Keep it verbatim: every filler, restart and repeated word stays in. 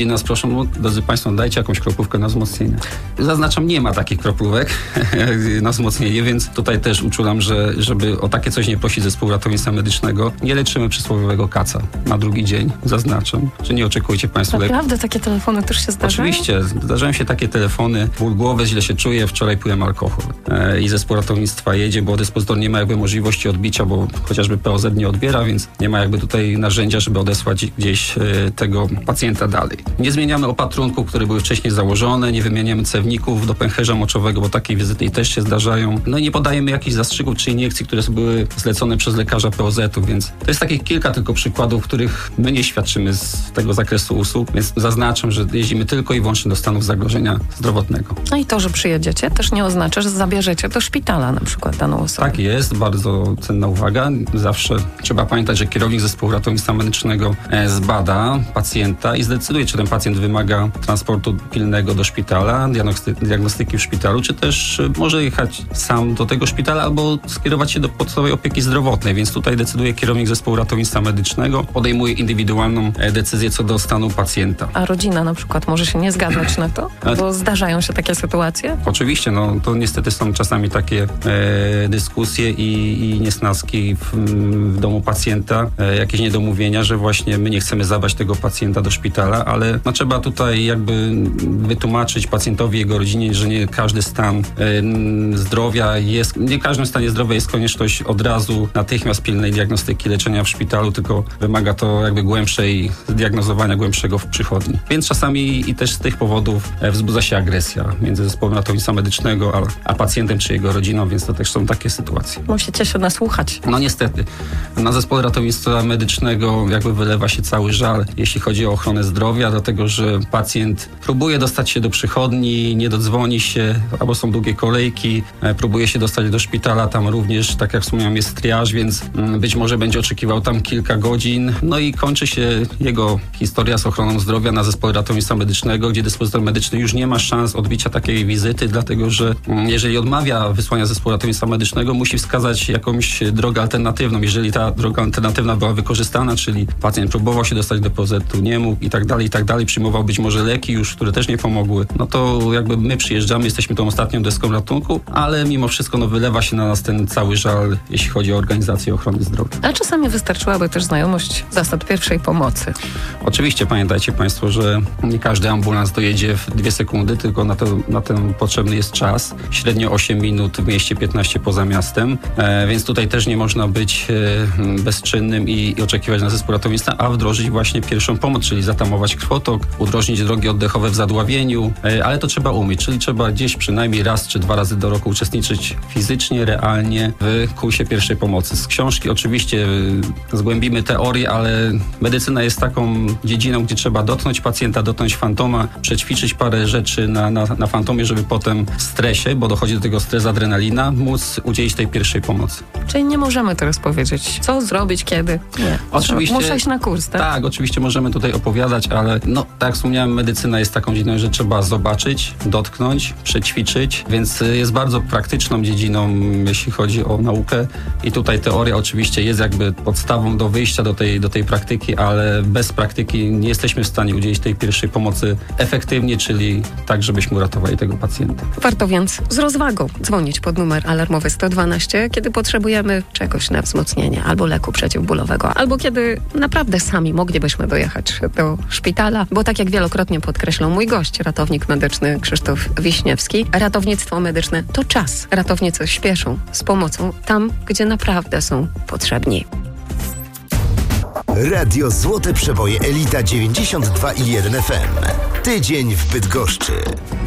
I nas proszą, no, drodzy Państwo, dajcie jakąś kroplówkę na wzmocnienie. Zaznaczam, nie ma takich kroplówek na wzmocnienie, więc tutaj też uczulam, że żeby o takie coś nie prosić zespołu ratownictwa medycznego, nie leczymy przysłowiowego kaca na drugi dzień. Zaznaczam, że nie oczekujcie Państwo. Naprawdę takie telefony też się zdarzają? Oczywiście, zdarzają się takie telefony, ból głowy, źle się czuję, wczoraj piłem alkohol. E, I zespół ratownictwa jedzie, bo dyspozytor nie ma jakby możliwości odbicia, bo chociażby P O Z nie odbiera, więc nie ma jakby tutaj narzędzia, żeby odesłać gdzieś e, tego pacjenta dalej. Nie zmieniamy opatrunków, które były wcześniej założone, nie wymieniamy cewników do pęcherza moczowego, bo takie wizyty też się zdarzają. No i nie podajemy jakichś zastrzygów czy iniekcji, które były zlecone przez lekarza P O Z-u, więc to jest takich kilka tylko przykładów, w których my nie świadczymy z tego zakresu usług, więc zaznaczam, że jeździmy tylko i wyłącznie do stanów zagrożenia zdrowotnego. No i to, że przyjedziecie, też nie oznacza, że zabierzecie do szpitala na przykład daną osobę. Tak jest, bardzo cenna uwaga. Zawsze trzeba pamiętać, że kierownik zespołu ratownictwa medycznego zbada pacjenta i zdecyduje, czy ten pacjent wymaga transportu pilnego do szpitala, diagnosty- diagnostyki w szpitalu, czy też może jechać sam do tego szpitala albo skierować się do podstawowej opieki zdrowotnej, więc tutaj decyduje kierownik zespołu ratownictwa medycznego, podejmuje indywidualną decyzję co do stanu pacjenta. A rodzina na przykład może się nie zgadzać na to? Bo zdarzają się takie sytuacje? Oczywiście, no to niestety są czasami takie e, dyskusje i, i niesnaski w, w domu pacjenta, e, jakieś niedomówienia, że właśnie my nie chcemy zabrać tego pacjenta do szpitala, ale no, trzeba tutaj jakby wytłumaczyć pacjentowi, jego rodzinie, że nie każdy stan e, zdrowia jest, nie w każdym stanie zdrowia jest konieczność od razu natychmiast pilnej diagnostyki, leczenia w szpitalu, tylko wymaga to jakby głębszej zdiagnozowania, głębszego w przychodni. Więc czasami i też z tych powodów e, wzbudza się agresja między zespołem ratownictwa medycznego a, a pacjentem czy jego rodziną, więc to też są takie sytuacje. Musicie się nasłuchać. No niestety. Na zespole ratownictwa medycznego jakby wylewa się cały żal, jeśli chodzi o ochronę zdrowia, dlatego że pacjent próbuje dostać się do przychodni, nie dodzwoni się, albo są długie kolejki, e, próbuje się dostać do szpitala, tam również, tak jak wspomniałem, jest triaż, więc mm, być może będzie oczekiwał tam kilka godzin, no i kończy się jego historia z ochroną zdrowia na zespole ratownictwa medycznego, gdzie dyspozytor medyczny już nie ma szans odbicia takiej wizyty, dlatego że mm, jeżeli odmawia wysłania zespołu ratownictwa medycznego, musi wskazać jakąś drogę alternatywną. Jeżeli ta droga alternatywna była wykorzystana, czyli pacjent próbował się dostać do P O Z-u, nie mógł i tak dalej, i tak dalej, przyjmował być może leki już, które też nie pomogły, no to jakby my przyjeżdżamy, jesteśmy tą ostatnią deską ratunku, ale mimo wszystko no, wylewa się na nas ten cały żal, jeśli chodzi o organizację ochrony zdrowia. A czasami wystarczyłaby też znajomość zasad pierwszej pomocy. Oczywiście pamiętajcie Państwo, że nie każdy ambulans dojedzie w dwie sekundy, tylko na to, na ten potrzebny jest czas. Średnio osiem minut w mieście, piętnaście poza miastem, e, więc tutaj też nie można być e, bezczynnym i, i oczekiwać na zespół ratownictwa, a wdrożyć właśnie pierwszą pomoc, czyli zatamować krwotok, udrożnić drogi oddechowe w zadławieniu, e, ale to trzeba umieć, czyli trzeba gdzieś przynajmniej raz czy dwa razy do roku uczestniczyć fizycznie, realnie w kursie pierwszej pomocy. Z książki oczywiście e, zgłębimy teorię, ale medycyna jest taką dziedziną, gdzie trzeba dotknąć pacjenta, dotknąć fantoma, przećwiczyć parę rzeczy na, na, na fantomie, żeby potem w stresie, bo dochodzi do tego stres, adrenalina, móc udzielić tej pierwszej pomocy. Czyli nie możemy teraz powiedzieć, co zrobić, kiedy? Nie. Oczywiście, muszę iść na kurs, tak? Tak, oczywiście możemy tutaj opowiadać, ale no, tak jak wspomniałem, medycyna jest taką dziedziną, że trzeba zobaczyć, dotknąć, przećwiczyć, więc jest bardzo praktyczną dziedziną, jeśli chodzi o naukę i tutaj teoria oczywiście jest jakby podstawą do wyjścia do tej, do tej praktyki, ale bez praktyki nie jesteśmy w stanie udzielić tej pierwszej pomocy efektywnie, czyli tak, żebyśmy uratowali tego pacjenta. Warto więc z rozwagą dzwonić pod numer alarmowy sto dwanaście, kiedy potrzebujemy czegoś na wzmocnienie, albo leku przeciwbólowego, albo kiedy naprawdę sami moglibyśmy dojechać do szpitala, bo tak jak wielokrotnie podkreślał mój gość, ratownik medyczny Krzysztof Wiśniewski, ratownictwo medyczne to czas. Ratownicy śpieszą z pomocą tam, gdzie naprawdę są potrzebni. Radio Złote Przeboje Elita dziewięćdziesiąt dwa i jeden F M. Tydzień w Bydgoszczy.